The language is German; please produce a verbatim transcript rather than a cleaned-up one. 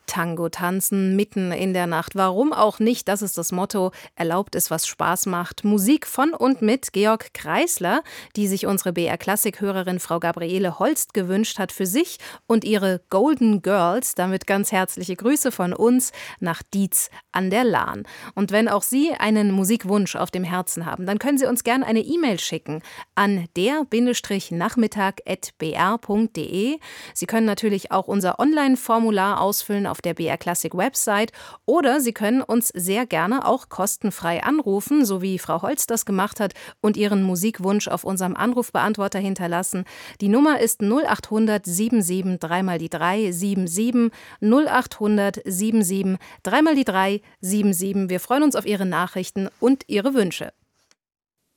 Tango tanzen mitten in der Nacht. Warum auch nicht? Das ist das Motto. Erlaubt es, was Spaß macht. Musik von und mit Georg Kreisler, die sich unsere B R-Klassik-Hörerin Frau Gabriele Holst gewünscht hat für sich und ihre Golden Girls. Damit ganz herzliche Grüße von uns nach Dietz an der Lahn. Und wenn auch Sie einen Musikwunsch auf dem Herzen haben, dann können Sie uns gerne eine E-Mail schicken an der-nachmittag at b r punkt d e. Sie können natürlich auch unser Online-Formular ausfüllen auf der B R Klassik Website oder Sie können uns sehr gerne auch kostenfrei anrufen, so wie Frau Holz das gemacht hat und Ihren Musikwunsch auf unserem Anrufbeantworter hinterlassen. Die Nummer ist null acht hundert siebenundsiebzig drei mal die drei sieben sieben, null acht hundert siebenundsiebzig drei mal die drei sieben sieben. Wir freuen uns auf Ihre Nachrichten und Ihre Wünsche.